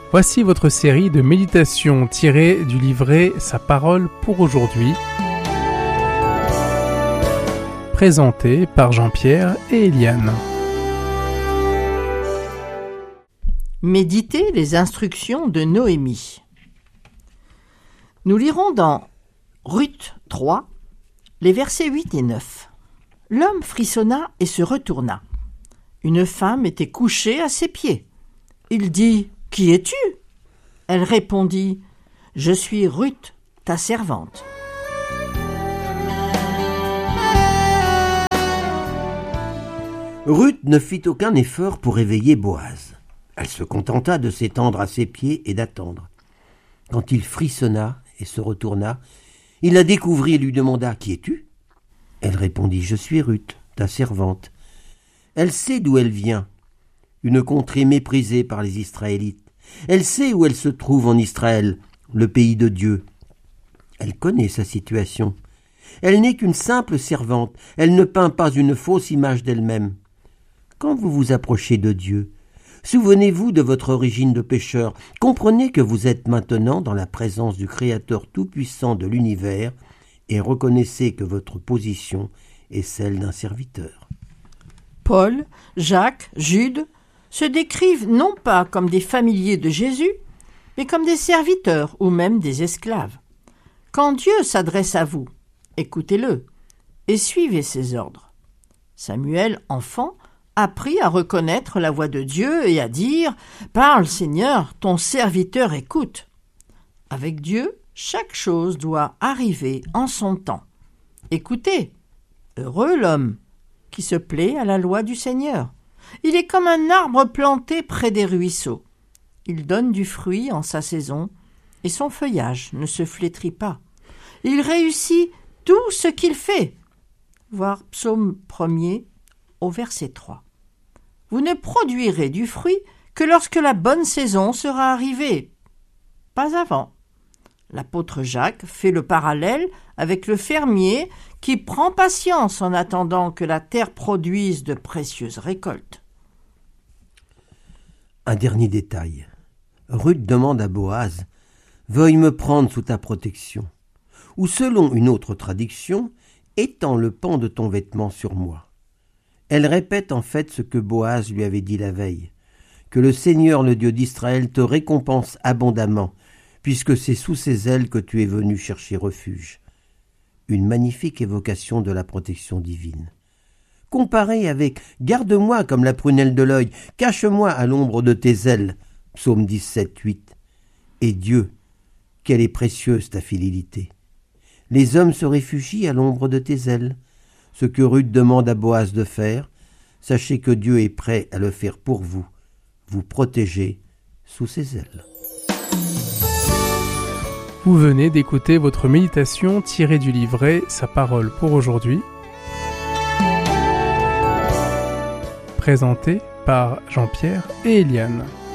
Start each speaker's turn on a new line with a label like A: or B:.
A: Voici votre série de méditations tirées du livret Sa parole pour aujourd'hui, présentée par Jean-Pierre et Eliane.
B: Méditez les instructions de Noémie. Nous lirons dans Ruth 3, les versets 8 et 9. L'homme frissonna et se retourna. Une femme était couchée à ses pieds. Il dit : « Qui es-tu ? » Elle répondit : « Je suis Ruth, ta servante. »
C: Ruth ne fit aucun effort pour réveiller Boaz. Elle se contenta de s'étendre à ses pieds et d'attendre. Quand il frissonna et se retourna, il la découvrit et lui demanda : « Qui es-tu ? » Elle répondit : « Je suis Ruth, ta servante. » Elle sait d'où elle vient, une contrée méprisée par les Israélites. Elle sait où elle se trouve en Israël, le pays de Dieu. Elle connaît sa situation. Elle n'est qu'une simple servante. Elle ne peint pas une fausse image d'elle-même. Quand vous vous approchez de Dieu, souvenez-vous de votre origine de pécheur. Comprenez que vous êtes maintenant dans la présence du Créateur tout-puissant de l'univers et reconnaissez que votre position est celle d'un serviteur.
B: Paul, Jacques, Jude se décrivent non pas comme des familiers de Jésus, mais comme des serviteurs ou même des esclaves. Quand Dieu s'adresse à vous, écoutez-le et suivez ses ordres. Samuel, enfant, apprit à reconnaître la voix de Dieu et à dire « Parle, Seigneur, ton serviteur écoute ». Avec Dieu, chaque chose doit arriver en son temps. Écoutez, heureux l'homme qui se plaît à la loi du Seigneur. Il est comme un arbre planté près des ruisseaux. Il donne du fruit en sa saison et son feuillage ne se flétrit pas. Il réussit tout ce qu'il fait. Voir Psaume 1er au verset 3. Vous ne produirez du fruit que lorsque la bonne saison sera arrivée, pas avant. L'apôtre Jacques fait le parallèle avec le fermier qui prend patience en attendant que la terre produise de précieuses récoltes.
C: Un dernier détail. Ruth demande à Boaz : « Veuille me prendre sous ta protection. » Ou selon une autre traduction, « Étends le pan de ton vêtement sur moi. » Elle répète en fait ce que Boaz lui avait dit la veille, que le Seigneur, le Dieu d'Israël, te récompense abondamment, puisque c'est sous ses ailes que tu es venu chercher refuge. Une magnifique évocation de la protection divine. Comparée avec « Garde-moi comme la prunelle de l'œil, cache-moi à l'ombre de tes ailes » Psaume 17, 8. Et Dieu, quelle est précieuse ta fidélité. Les hommes se réfugient à l'ombre de tes ailes. Ce que Ruth demande à Boaz de faire, sachez que Dieu est prêt à le faire pour vous, vous protéger sous ses ailes.
A: Vous venez d'écouter votre méditation tirée du livret Sa parole pour aujourd'hui, présentée par Jean-Pierre et Eliane.